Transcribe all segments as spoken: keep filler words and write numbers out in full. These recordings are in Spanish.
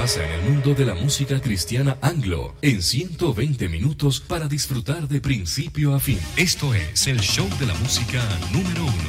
pasa en el mundo de la música cristiana anglo en ciento veinte minutos para disfrutar de principio a fin. Esto es el show de la música número uno.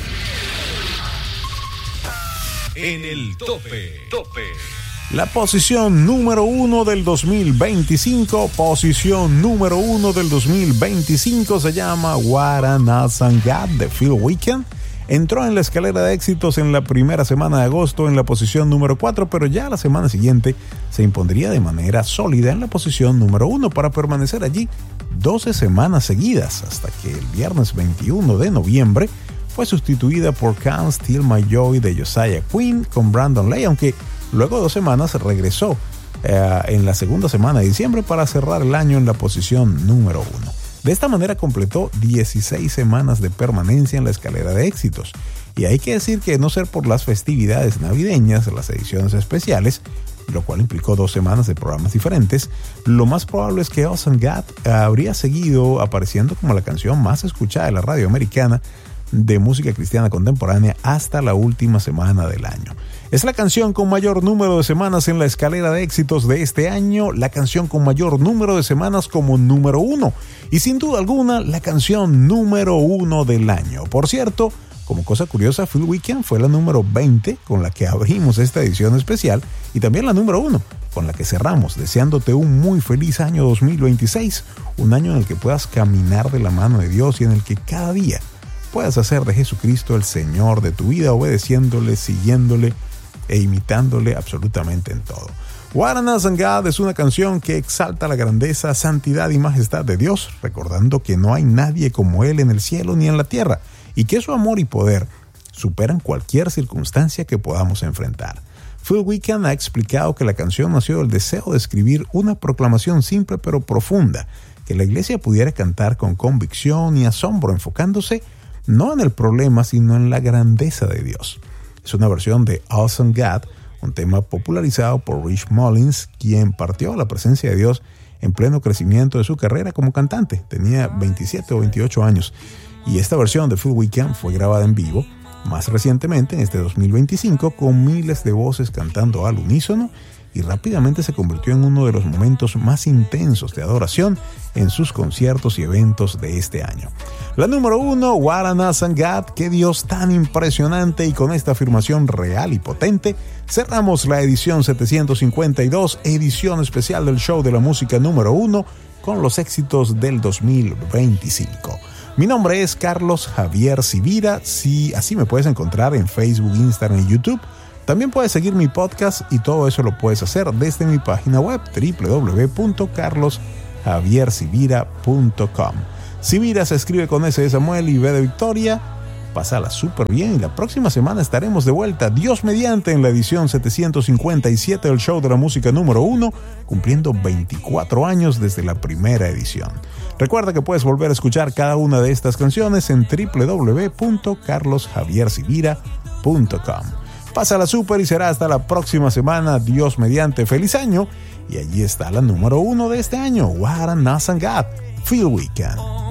En el tope, tope. La posición número uno del dos mil veinticinco, posición número uno del dos mil veinticinco se llama What an Awesome God de Phil Wickham. Entró en la escalera de éxitos en la primera semana de agosto en la posición número cuatro, pero ya la semana siguiente se impondría de manera sólida en la posición número uno para permanecer allí doce semanas seguidas, hasta que el viernes veintiuno de noviembre fue sustituida por Can't Steal My Joy de Josiah Quinn con Brandon Lay, aunque luego de dos semanas regresó eh, en la segunda semana de diciembre para cerrar el año en la posición número uno. De esta manera completó dieciséis semanas de permanencia en la escalera de éxitos. Y hay que decir que, no ser por las festividades navideñas, las ediciones especiales, lo cual implicó dos semanas de programas diferentes, lo más probable es que Awesome God habría seguido apareciendo como la canción más escuchada de la radio americana de música cristiana contemporánea hasta la última semana del año. Es la canción con mayor número de semanas en la escalera de éxitos de este año, la canción con mayor número de semanas como número uno y sin duda alguna la canción número uno del año. Por cierto, como cosa curiosa, Phil Wickham fue la número veinte con la que abrimos esta edición especial y también la número uno con la que cerramos, deseándote un muy feliz año dos mil veintiséis, un año en el que puedas caminar de la mano de Dios y en el que cada día puedas hacer de Jesucristo el Señor de tu vida, obedeciéndole, siguiéndole e imitándole absolutamente en todo. What an Awesome God es una canción que exalta la grandeza, santidad y majestad de Dios, recordando que no hay nadie como Él en el cielo ni en la tierra, y que su amor y poder superan cualquier circunstancia que podamos enfrentar. Phil Wickham ha explicado que la canción nació del deseo de escribir una proclamación simple pero profunda, que la iglesia pudiera cantar con convicción y asombro, enfocándose no en el problema, sino en la grandeza de Dios. Es una versión de Awesome God, un tema popularizado por Rich Mullins, quien partió a la presencia de Dios en pleno crecimiento de su carrera como cantante. Tenía veintisiete o veintiocho años. Y esta versión de Phil Wickham fue grabada en vivo, más recientemente en este dos mil veinticinco, con miles de voces cantando al unísono, y rápidamente se convirtió en uno de los momentos más intensos de adoración en sus conciertos y eventos de este año. La número uno, What an Awesome God, qué Dios tan impresionante, y con esta afirmación real y potente, cerramos la edición setecientos cincuenta y dos, edición especial del show de la música número uno, con los éxitos del dos mil veinticinco. Mi nombre es Carlos Javier Sivira, sí, así me puedes encontrar en Facebook, Instagram y YouTube. También puedes seguir mi podcast y todo eso lo puedes hacer desde mi página web doble u doble u doble u punto carlos javier sivira punto com. Sivira se escribe con S de Samuel y V de Victoria. Pásala súper bien y la próxima semana estaremos de vuelta, Dios mediante, en la edición setecientos cincuenta y siete del show de la música número uno, cumpliendo veinticuatro años desde la primera edición. Recuerda que puedes volver a escuchar cada una de estas canciones en doble u doble u doble u punto carlos javier sivira punto com. Pásala súper y será hasta la próxima semana, Dios mediante. Feliz año. Y allí está la número uno de este año, What an Awesome God, Phil Wickham.